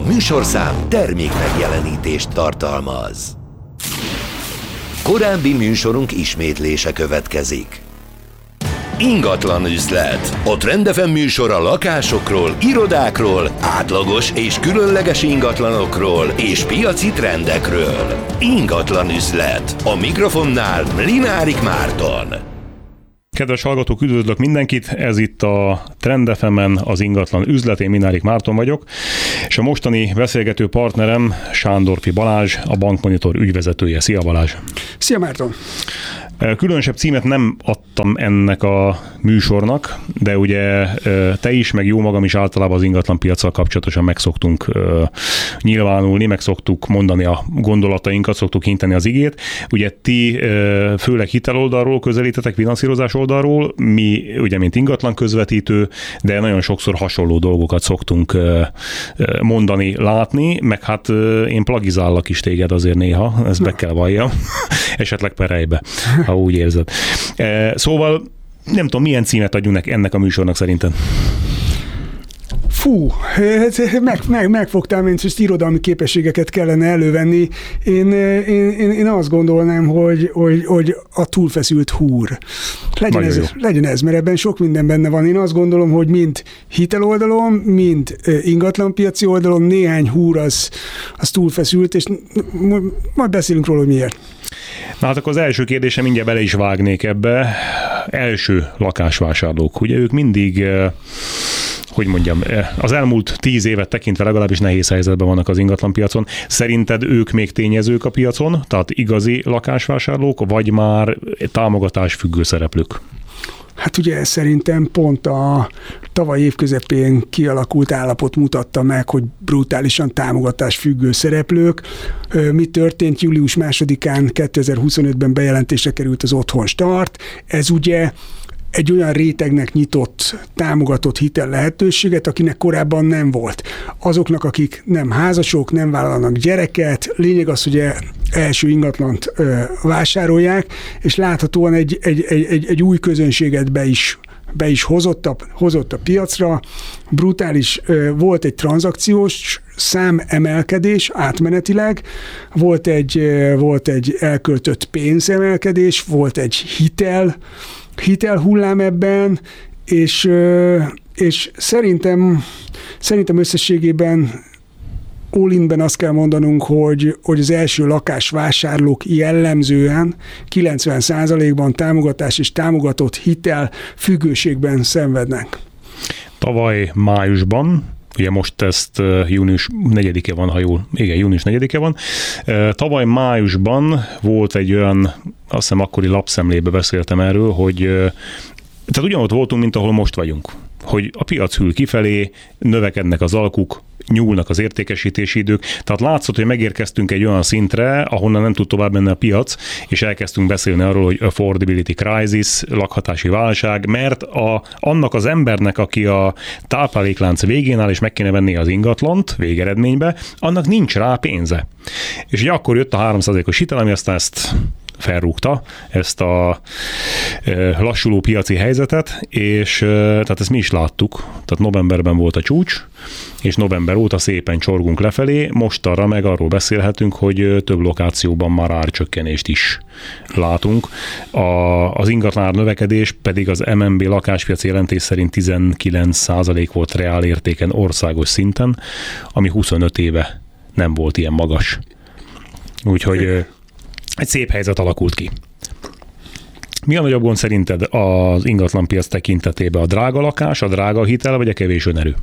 műsorszám termék megjelenítést tartalmaz. Korábbi műsorunk ismétlése következik. Ingatlan üzlet. A Trend FM műsor a lakásokról, irodákról, átlagos és különleges ingatlanokról és piaci trendekről. Ingatlan üzlet. A mikrofonnál Mlinárik Márton. Kedves hallgatók, üdvözlök mindenkit! Ez itt a Trend FM-en az ingatlan üzlet, én Mlinárik Márton vagyok, és a mostani beszélgető partnerem Sándorfi Balázs, a Bankmonitor ügyvezetője. Szia Balázs! Szia Márton! Különösebb címet nem adtam ennek a műsornak, de ugye te is, meg jó magam is általában az ingatlan piaccal kapcsolatosan megszoktunk nyilvánulni, meg szoktuk mondani a gondolatainkat, szoktuk hinteni az igét. Ugye ti főleg hiteloldalról közelítetek, finanszírozás oldalról, mi ugye mint ingatlan közvetítő, de nagyon sokszor hasonló dolgokat szoktunk mondani, látni, meg hát én plagizállak is téged azért néha, ezt be kell valljam, esetleg perejbe, ha úgy érzed. Szóval nem tudom, milyen címet adjunk ennek a műsornak szerinted? Fú, megfogtál, mint hogy irodalmi képességeket kellene elővenni. Én azt gondolnám, hogy a túlfeszült húr. Legyen ez, mert ebben sok minden benne van. Én azt gondolom, hogy mind hiteloldalon, mind ingatlanpiaci oldalon néhány húr az túlfeszült, és majd beszélünk róla, hogy miért. Na hát akkor az első kérdésem, mindjárt bele is vágnék ebbe. Első lakásvásárlók. Ugye ők mindig, hogy mondjam, az elmúlt 10 évet tekintve legalábbis nehéz helyzetben vannak az ingatlanpiacon. Szerinted ők még tényezők a piacon, tehát igazi lakásvásárlók, vagy már támogatásfüggő szereplők? Hát ugye szerintem pont a tavaly év közepén kialakult állapot mutatta meg, hogy brutálisan támogatásfüggő szereplők. Mi történt? Július 2-án 2025-ben bejelentésre került az Otthon Start. Ez ugye egy olyan rétegnek nyitott, támogatott hitel lehetőséget, akinek korábban nem volt. Azoknak, akik nem házasok, nem vállalnak gyereket, lényeg az, hogy első ingatlant vásárolják, és láthatóan egy új közönséget be is hozott a piacra. Brutális, volt egy tranzakciós számemelkedés átmenetileg, volt egy elköltött pénzemelkedés, volt egy hitel hullám ebben, és szerintem összességében all-inben azt kell mondanunk, hogy az első lakásvásárlók jellemzően 90%-ban támogatás és támogatott hitel függőségben szenvednek. Tavaly májusban, ugye most ezt június 4-e van, ha jól, igen, június 4-e van. Tavaly májusban volt egy olyan, azt hiszem akkori lapszemlébe beszéltem erről, hogy tehát ugyanott voltunk, mint ahol most vagyunk. Hogy a piac hűl kifelé, növekednek az alkuk, nyúlnak az értékesítési idők. Tehát látszott, hogy megérkeztünk egy olyan szintre, ahonnan nem tud tovább menni a piac, és elkezdtünk beszélni arról, hogy affordability crisis, lakhatási válság, mert annak az embernek, aki a tápláléklánc végén áll, és meg kéne venni az ingatlant végeredménybe, annak nincs rá pénze. És ugye akkor jött a 3%-os hitel, ami aztán ezt felrúgta, ezt a lassuló piaci helyzetet, és tehát ezt mi is láttuk. Tehát novemberben volt a csúcs, és november óta szépen csorgunk lefelé, mostanra meg arról beszélhetünk, hogy több lokációban már árcsökkenést is látunk. Az ingatlanár növekedés pedig az MNB lakáspiaci jelentés szerint 19% volt reál értéken országos szinten, ami 25 éve nem volt ilyen magas. Úgyhogy egy szép helyzet alakult ki. Mi a nagyobb gond szerinted az ingatlanpiac tekintetében? A drága lakás, a drága hitel, vagy a kevés önerő?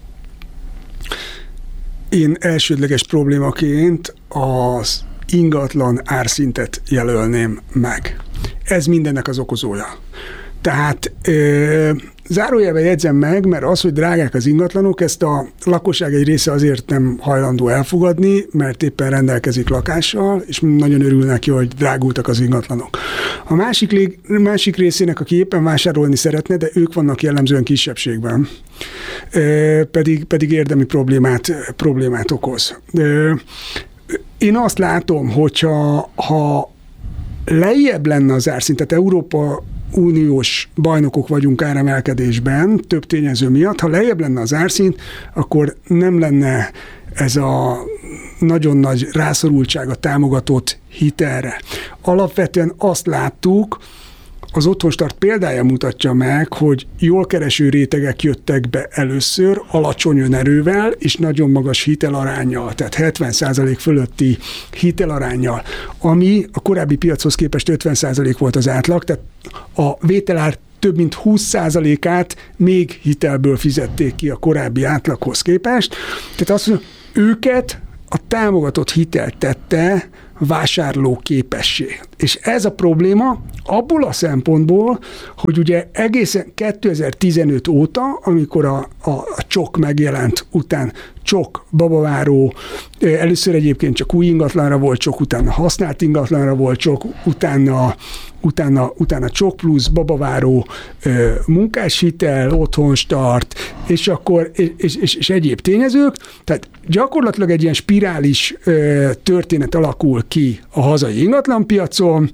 Én elsődleges problémaként az ingatlan árszintet jelölném meg. Ez mindennek az okozója. Tehát zárójelben jegyzem meg, mert az, hogy drágák az ingatlanok, ezt a lakosság egy része azért nem hajlandó elfogadni, mert éppen rendelkezik lakással, és nagyon örül neki, hogy drágultak az ingatlanok. A másik részének, aki éppen vásárolni szeretne, de ők vannak jellemzően kisebbségben, pedig érdemi problémát okoz. Én azt látom, hogyha lejjebb lenne az árszint, tehát Európa uniós bajnokok vagyunk áremelkedésben, több tényező miatt. Ha lejjebb lenne az árszint, akkor nem lenne ez a nagyon nagy rászorultság a támogatott hitelre. Alapvetően azt láttuk, az Otthonstart példája mutatja meg, hogy jól kereső rétegek jöttek be először, alacsony önerővel és nagyon magas hitelaránnyal, tehát 70% fölötti hitelaránnyal, ami a korábbi piachoz képest 50% volt az átlag, tehát a vételár több mint 20%-át még hitelből fizették ki a korábbi átlaghoz képest. Tehát azt mondja, őket a támogatott hitel tette vásárlóképessé. És ez a probléma abból a szempontból, hogy ugye egészen 2015 óta, amikor a csok megjelent, után csok, babaváró, először egyébként csak új ingatlanra volt csok, utána használt ingatlanra volt csok, utána csok plusz, babaváró, munkáshitel, Otthonstart, és akkor és egyéb tényezők. Tehát gyakorlatilag egy ilyen spirális történet alakul ki a hazai ingatlanpiacon.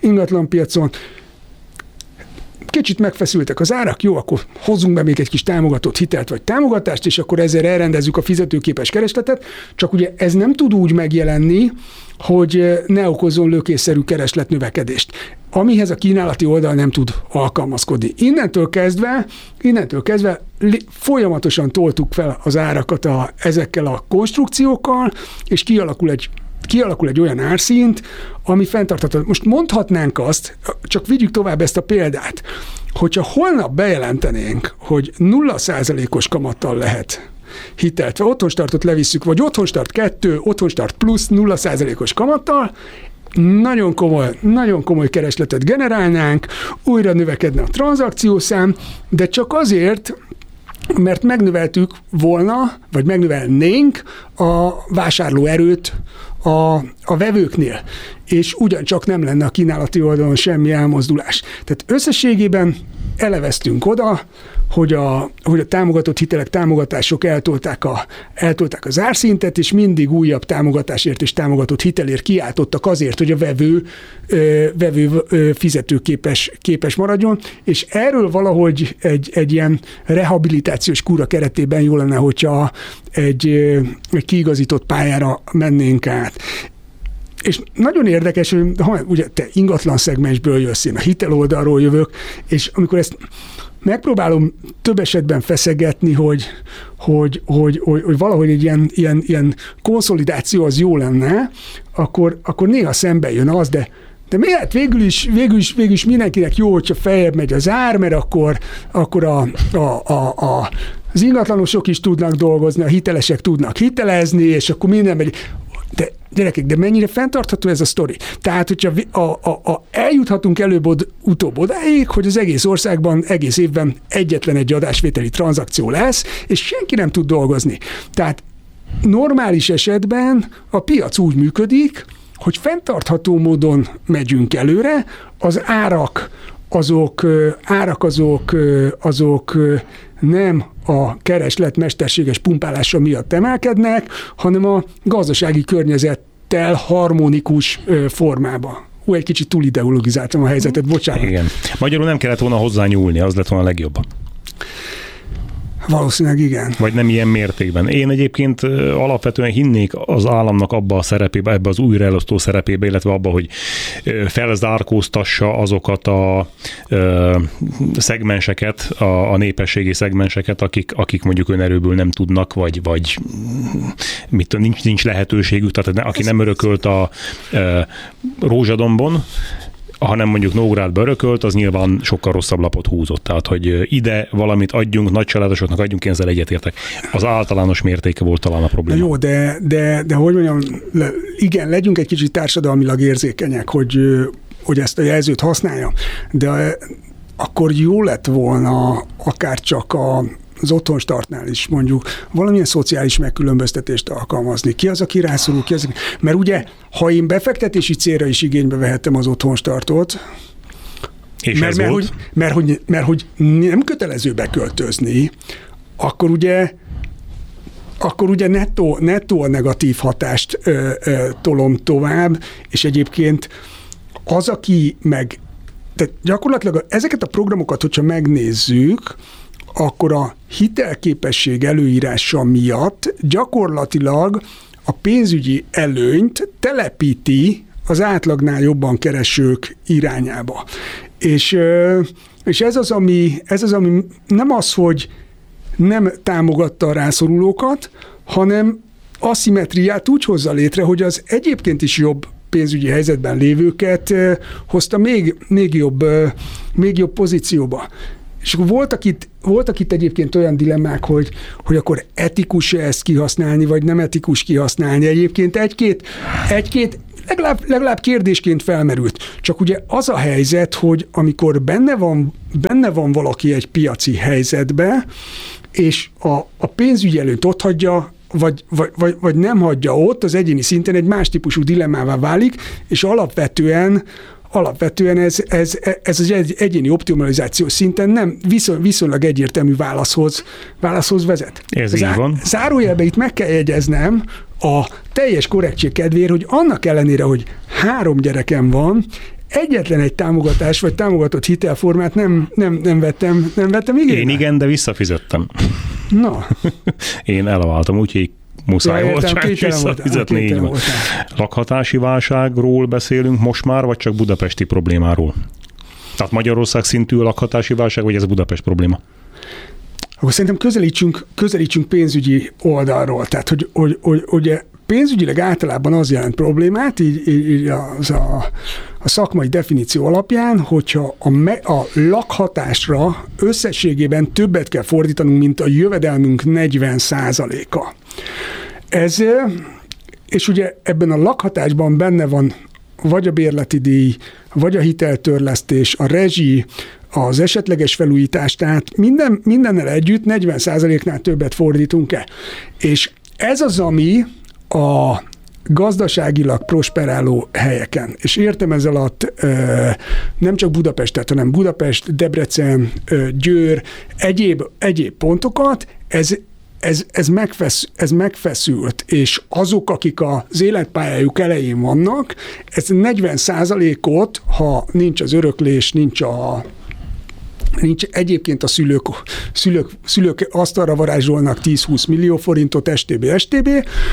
Kicsit megfeszültek az árak, jó, akkor hozzunk be még egy kis támogatott hitelt vagy támogatást, és akkor ezzel elrendezzük a fizetőképes keresletet, csak ugye ez nem tud úgy megjelenni, hogy ne okozzon lökésszerű keresletnövekedést, amihez a kínálati oldal nem tud alkalmazkodni. Innentől kezdve folyamatosan toltuk fel az árakat ezekkel a konstrukciókkal, és kialakul egy olyan árszint, ami fenntartható. Most mondhatnánk azt, csak vigyük tovább ezt a példát, hogyha holnap bejelentenénk, hogy 0%-os kamattal lehet hitelt, vagy Otthonstartot levisszük, vagy Otthonstart 2, Otthonstart plusz 0%-os kamattal, nagyon komoly keresletet generálnánk, újra növekedne a tranzakciószám, de csak azért, mert megnöveltük volna, vagy megnövelnénk a vásárlóerőt a vevőknél, és ugyancsak nem lenne a kínálati oldalon semmi elmozdulás. Tehát összességében eleveztünk oda, hogy a támogatott hitelek, támogatások eltolták az árszintet, és mindig újabb támogatásért és támogatott hitelért kiáltottak azért, hogy a vevő fizetőképes maradjon, és erről valahogy egy ilyen rehabilitációs kúra keretében jó lenne, hogyha egy kiigazított pályára mennénk át. És nagyon érdekes, hogy ugye te ingatlan szegmensből jössz, én a hitel oldalról jövök, és amikor ezt megpróbálom több esetben feszegetni, hogy valahogy egy ilyen konszolidáció az jó lenne, akkor néha szembe jön az, de miért végül is mindenkinek jó, hogyha feljebb megy az ár, mert akkor az ingatlanosok is tudnak dolgozni, a hitelesek tudnak hitelezni, és akkor minden megy. De gyerekek, de mennyire fenntartható ez a sztori? Tehát, hogyha eljuthatunk előbb-utóbb odáig, hogy az egész országban, egész évben egyetlen egy adásvételi tranzakció lesz, és senki nem tud dolgozni. Tehát normális esetben a piac úgy működik, hogy fenntartható módon megyünk előre, az árak azok nem a kereslet mesterséges pumpálása miatt emelkednek, hanem a gazdasági környezettel harmonikus formába. Egy kicsit túl ideologizáltam a helyzetet, bocsánat. Igen. Magyarul nem kellett volna hozzá nyúlni, az lett volna a legjobb. Valószínűleg igen. Vagy nem ilyen mértékben. Én egyébként alapvetően hinnék az államnak abba a szerepébe, ebbe az újraelosztó szerepébe, illetve abba, hogy felzárkóztassa azokat a szegmenseket, a népességi szegmenseket, akik mondjuk önerőből nem tudnak, vagy nincs lehetőségük, tehát aki nem örökölt a Rózsadombon, hanem mondjuk Nógrádba örökölt, az nyilván sokkal rosszabb lapot húzott. Tehát, hogy ide valamit adjunk, nagycsaládosoknak adjunk, én ezzel egyetértek. Az általános mértéke volt talán a probléma. Jó, de hogy mondjam, igen, legyünk egy kicsit társadalmilag érzékenyek, hogy ezt a jelzőt használjam, de akkor jó lett volna akár csak az Otthonstartnál is mondjuk valamilyen szociális megkülönböztetést alkalmazni. Ki az, aki rászorul, mert ugye, ha én befektetési célra is igénybe vehettem az Otthonstartot, és mert hogy nem kötelező beköltözni, akkor ugye nettó a negatív hatást tolom tovább, és egyébként az, aki tehát gyakorlatilag ezeket a programokat, hogyha megnézzük, akkor a hitelképesség előírása miatt gyakorlatilag a pénzügyi előnyt telepíti az átlagnál jobban keresők irányába. És ez az, ami nem az, hogy nem támogatta a rászorulókat, hanem aszimmetriát úgy hozza létre, hogy az egyébként is jobb pénzügyi helyzetben lévőket hozta még jobb pozícióba. És akkor voltak itt egyébként olyan dilemmák, hogy akkor etikus-e ezt kihasználni, vagy nem etikus kihasználni. Egyébként egy-két legalább kérdésként felmerült. Csak ugye az a helyzet, hogy amikor benne van valaki egy piaci helyzetbe, és a pénzügyi előnyt ott hagyja, vagy nem hagyja ott, az egyéni szinten egy más típusú dilemmává válik, és alapvetően ez az egyéni optimalizáció szinten nem viszonylag egyértelmű válaszhoz vezet. Ez így van. Zárójelbe itt meg kell jegyeznem a teljes korrektség kedvéért, hogy annak ellenére, hogy 3 gyerekem van, egyetlen egy támogatás vagy támogatott hitelformát nem vettem igénybe. Én igen, de visszafizettem. Na. Én elváltam, úgyhogy muszáj volt csak visszafizetni. Így van. Lakhatási válságról beszélünk most már, vagy csak budapesti problémáról? Tehát Magyarország szintű a lakhatási válság, vagy ez a Budapest probléma? Akkor szerintem közelítsünk pénzügyi oldalról. Tehát, hogy ugye pénzügyileg általában az jelent problémát, így a szakmai definíció alapján, hogyha a lakhatásra összességében többet kell fordítanunk, mint a jövedelmünk 40%-a. És ugye ebben a lakhatásban benne van vagy a bérleti díj, vagy a hiteltörlesztés, a rezsi, az esetleges felújítás, tehát mindennel együtt 40%-nál többet fordítunk-e. És ez az, ami a gazdaságilag prosperáló helyeken. És értem ez alatt nem csak Budapestet, hanem Budapest, Debrecen, Győr, egyéb pontokat, ez megfeszült, és azok, akik az életpályájuk elején vannak, ez 40%-ot, ha nincs az öröklés, nincs egyébként a szülők asztalra varázsolnak 10-20 millió forintot STB,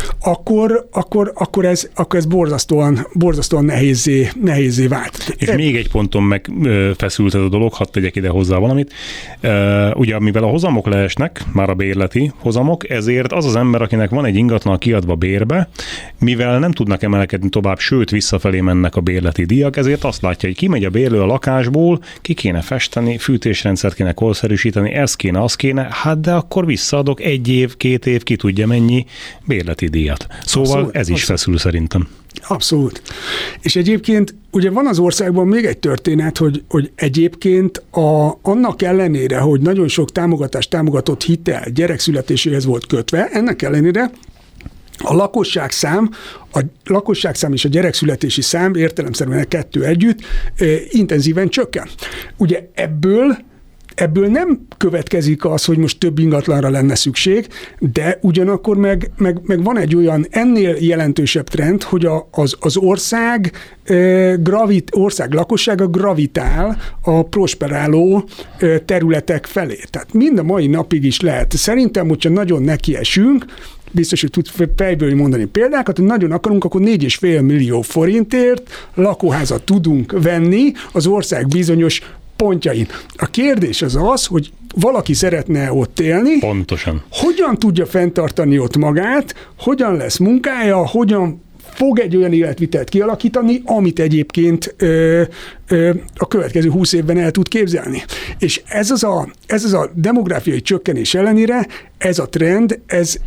akkor ez borzasztóan nehézzé vált. És még egy ponton megfeszült ez a dolog, hadd tegyek ide hozzá valamit. Ugye, mivel a hozamok leesnek, már a bérleti hozamok, ezért az ember, akinek van egy ingatlan kiadva bérbe, mivel nem tudnak emelkedni tovább, sőt visszafelé mennek a bérleti díjak, ezért azt látja, hogy kimegy a bérlő a lakásból, ki kéne festeni, fűtésrendszert kéne korszerűsíteni, ez kéne, az kéne, hát de akkor visszaadok 1 év, 2 év, ki tudja mennyi bérleti díjat. Szóval abszolút, ez is feszül szerintem. Abszolút. És egyébként ugye van az országban még egy történet, hogy egyébként annak ellenére, hogy nagyon sok támogatott hitel gyerekszületéséhez volt kötve, ennek ellenére a lakosságszám és a gyerekszületési szám értelemszerűen 2 együtt intenzíven csökken. Ugye ebből nem következik az, hogy most több ingatlanra lenne szükség, de ugyanakkor meg van egy olyan ennél jelentősebb trend, hogy az ország lakossága gravitál a prosperáló területek felé. Tehát mind a mai napig is lehet. Szerintem, hogyha nagyon nekiesünk, biztos, hogy tud fejből mondani példákat, hogy nagyon akarunk, akkor 4,5 millió forintért lakóházat tudunk venni az ország bizonyos pontjain. A kérdés az, hogy valaki szeretne ott élni. Pontosan. Hogyan tudja fenntartani ott magát, hogyan lesz munkája, hogyan fog egy olyan életvitelt kialakítani, amit egyébként a következő 20 évben el tud képzelni. És ez az a demográfiai csökkenés ellenére, ez a trend, ez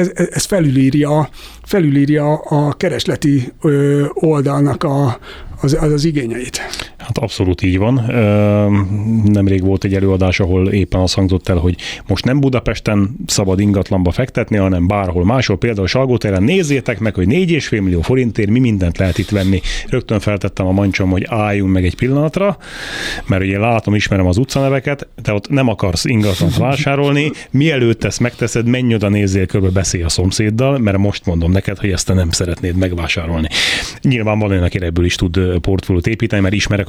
felülírja a keresleti oldalnak az igényeit. Hát abszolút így van. Nemrég volt egy előadás, ahol éppen azt hangzott el, hogy most nem Budapesten szabad ingatlanba fektetni, hanem bárhol máshol, például Salgótéren. Nézzétek meg, hogy 4,5 millió forintért mi mindent lehet itt venni. Rögtön feltettem a mancsom, hogy álljunk meg egy pillanatra, mert ugye ismerem az utcaneveket, te ott nem akarsz ingatlant vásárolni, mielőtt ezt megteszed, menj oda, nézzél körbe, beszélj a szomszéddal, mert most mondom neked, hogy ezt te nem szeretnéd megvásárolni. Nyilván van olyan, aki ebből is tud portfóliót építeni, mert ismerek olyan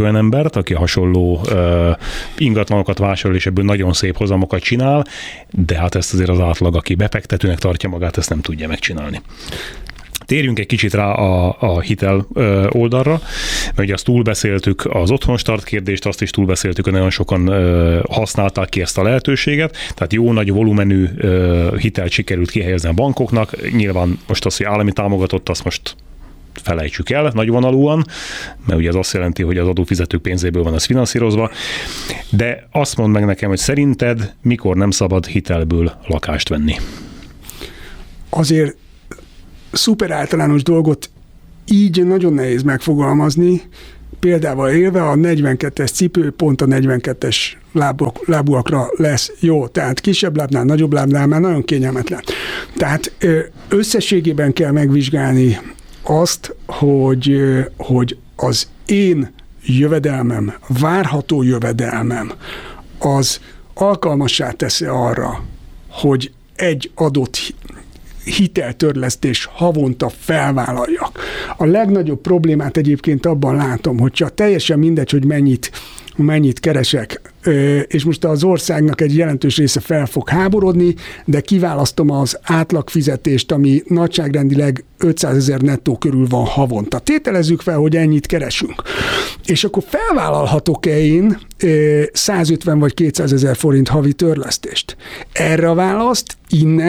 olyan embert, aki hasonló ingatlanokat vásárol, és ebből nagyon szép hozamokat csinál, de hát ezt azért az átlag, aki befektetőnek tartja magát, ezt nem tudja megcsinálni. Térjünk egy kicsit rá a hitel oldalra, mert ugye azt túlbeszéltük az otthonstart kérdést, azt is túlbeszéltük, hogy nagyon sokan használták ki ezt a lehetőséget, tehát jó nagy volumenű hitelt sikerült kihelyezni a bankoknak, nyilván most az, hogy állami támogatott, azt most felejtsük el nagyvonalúan, mert ugye ez azt jelenti, hogy az adófizetők pénzéből van ez finanszírozva, de azt mondd meg nekem, hogy szerinted mikor nem szabad hitelből lakást venni? Azért szuper általános dolgot így nagyon nehéz megfogalmazni, példával élve a 42-es cipő pont a 42-es lábúakra lesz jó, tehát kisebb lábnál, nagyobb lábnál már nagyon kényelmetlen. Tehát összességében kell megvizsgálni azt, hogy az én jövedelmem, várható jövedelmem, az alkalmassá teszi arra, hogy egy adott hiteltörlesztés havonta felvállaljak. A legnagyobb problémát egyébként abban látom, hogyha teljesen mindegy, hogy mennyit keresek, és most az országnak egy jelentős része fel fog háborodni, de kiválasztom az átlagfizetést, ami nagyságrendileg 500 000 nettó körül van havonta. Tételezzük fel, hogy ennyit keresünk. És akkor felvállalhatok-e én 150 vagy 200 000 forint havi törlesztést? Erre a választ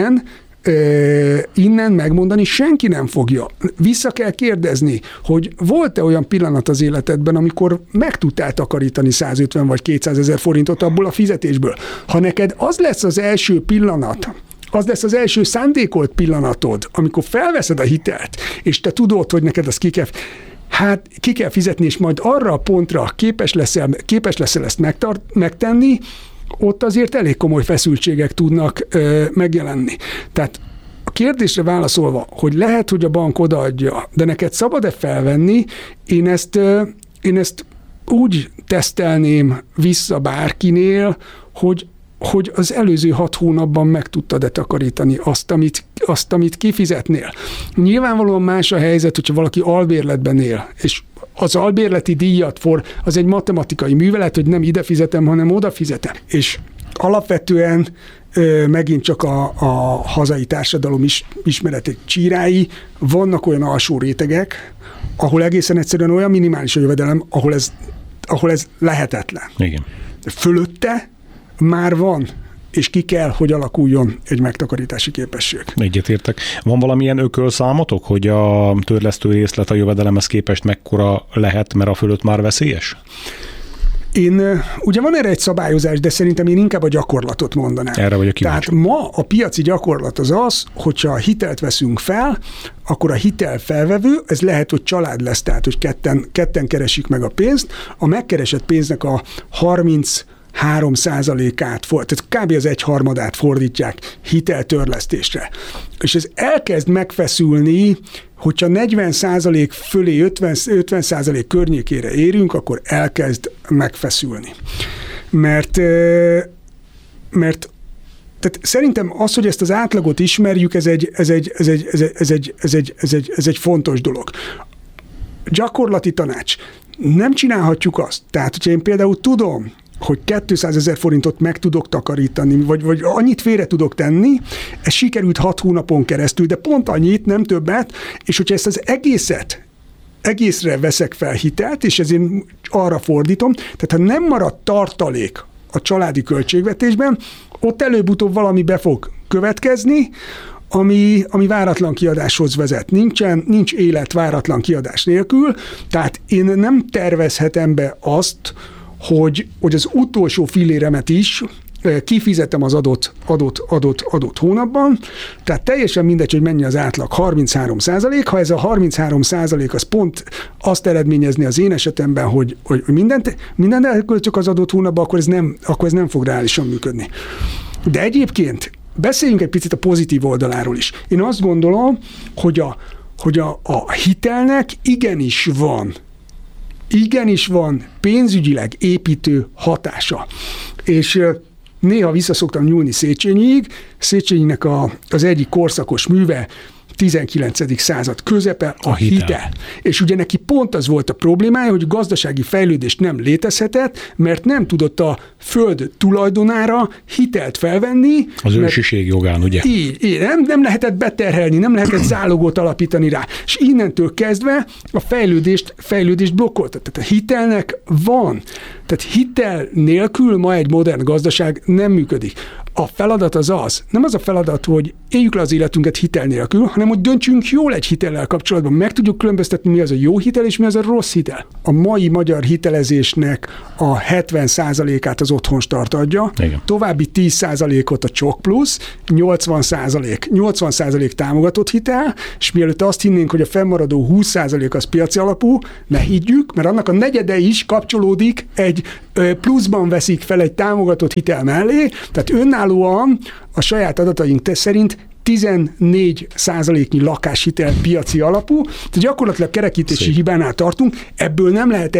innen megmondani senki nem fogja. Vissza kell kérdezni, hogy volt-e olyan pillanat az életedben, amikor meg tudtál takarítani 150 vagy 200 000 forintot abból a fizetésből. Ha neked az lesz az első pillanat, az lesz az első szándékolt pillanatod, amikor felveszed a hitelt, és te tudod, hogy neked az ki kell fizetni, és majd arra a pontra képes leszel ezt megtenni, ott azért elég komoly feszültségek tudnak megjelenni. Tehát a kérdésre válaszolva, hogy lehet, hogy a bank odaadja, de neked szabad-e felvenni, én ezt úgy tesztelném vissza bárkinél, hogy az előző 6 hónapban meg tudtad-e takarítani azt, amit kifizetnél. Nyilvánvalóan más a helyzet, hogyha valaki albérletben él, és az albérleti díjat az egy matematikai művelet, hogy nem ide fizetem, hanem oda fizetem. És alapvetően megint csak a hazai társadalom ismeretek csírái, vannak olyan alsó rétegek, ahol egészen egyszerűen olyan minimális a jövedelem, ahol ez lehetetlen. Igen. Fölötte már van, és ki kell, hogy alakuljon egy megtakarítási képesség. Egyetértek. Van valamilyen ökölszámotok, hogy a törlesztő részlet a jövedelemhez képest mekkora lehet, mert a fölött már veszélyes? Ugye van erre egy szabályozás, de szerintem én inkább a gyakorlatot mondanám. Erre vagyok kíváncsi. Tehát ma a piaci gyakorlat az, hogyha hitelt veszünk fel, akkor a hitel felvevő, ez lehet, hogy család lesz, tehát hogy ketten keresik meg a pénzt, a megkeresett pénznek a 33%-át, tehát kb. Az 1/3 fordítják hiteltörlesztésre. És ez elkezd megfeszülni, hogyha 40% fölé 50% környékére érünk, akkor elkezd megfeszülni. Mert tehát szerintem az, hogy ezt az átlagot ismerjük, ez egy fontos dolog. Gyakorlati tanács. Nem csinálhatjuk azt. Tehát, hogyha én például tudom, hogy 200 000 forintot meg tudok takarítani, vagy annyit félre tudok tenni, ez sikerült 6 hónapon keresztül, de pont annyit, nem többet, és hogyha ezt az egészre veszek fel hitelt, és ezért arra fordítom, tehát ha nem marad tartalék a családi költségvetésben, ott előbb-utóbb valami be fog következni, ami váratlan kiadáshoz vezet. Nincs élet váratlan kiadás nélkül, tehát én nem tervezhetem be azt, hogy az utolsó filléremet is kifizetem az adott hónapban, tehát teljesen mindegy, hogy mennyi az átlag, 33%, ha ez a 33% az pont azt eredményezni az én esetemben, hogy mindent elköltök az adott hónapban, akkor ez nem fog reálisan működni. De egyébként beszéljünk egy picit a pozitív oldaláról is. Én azt gondolom, hogy a hitelnek igenis van pénzügyileg építő hatása. És néha visszaszoktam nyúlni Széchenyiig. Széchenyinek az egyik korszakos műve 19. század közepe a hitel. És ugye neki pont az volt a problémája, hogy gazdasági fejlődés nem létezhetett, mert nem tudott a föld tulajdonára hitelt felvenni. Az ősiség jogán, ugye? Így nem lehetett beterhelni, nem lehetett zálogot alapítani rá. És innentől kezdve a fejlődést blokkolta. Tehát a hitelnek van. Tehát hitel nélkül ma egy modern gazdaság nem működik. A feladat nem az a feladat, hogy éljük le az életünket hitel nélkül, hanem hogy döntsünk jól egy hitellel kapcsolatban. Meg tudjuk különböztetni, mi az a jó hitel, és mi az a rossz hitel. A mai magyar hitelezésnek a 70%-át az otthonstart adja, igen. További 10%-ot a Csok Plusz, 80% támogatott hitel, és mielőtt azt hinnénk, hogy a fennmaradó 20% az piaci alapú, ne higgyük, mert annak a negyede is kapcsolódik egy pluszban veszik fel egy támogatott hitel mellé, tehát önállóan a saját adataink szerint 14%-nyi lakáshitel piaci alapú, tehát gyakorlatilag kerekítési hibánál tartunk, ebből nem lehet